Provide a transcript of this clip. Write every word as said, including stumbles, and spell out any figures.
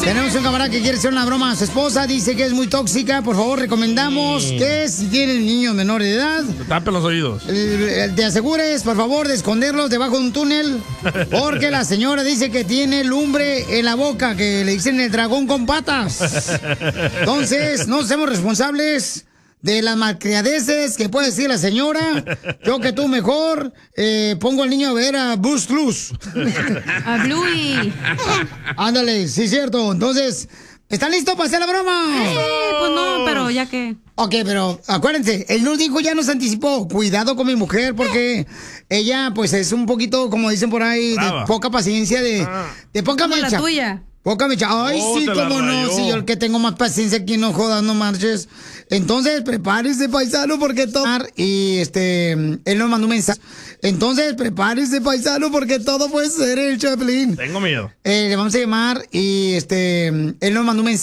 Tenemos un camarada que quiere hacer una broma a su esposa. Dice que es muy tóxica. Por favor, recomendamos sí. que si tienen niños menores de edad... Tapen los oídos. Eh, te asegures, por favor, de esconderlos debajo de un túnel. Porque la señora dice que tiene lumbre en la boca, que le dicen el dragón con patas. Entonces, no seamos responsables de las malcriadeces que puede decir la señora. Yo que tú mejor eh, pongo al niño a ver a Boost Plus. A Bluey. Ándale, sí, cierto. Entonces, ¿están listos para hacer la broma? Sí, pues no, pero ya que... Ok, pero acuérdense, él nos dijo, ya nos anticipó, cuidado con mi mujer porque ella pues es un poquito, como dicen por ahí, Brava. de poca paciencia, de, ah. de poca mecha. La tuya. Poca mecha. Ay, oh, sí, cómo no, si yo el que tengo más paciencia aquí, no jodas, no marches. Entonces, prepárese, paisano, porque todo... Y este, él nos mandó un mensaje. Entonces, prepárese, paisano, porque todo puede ser el Chaplin. Tengo miedo. Eh, le vamos a llamar y este, él nos mandó un mensaje.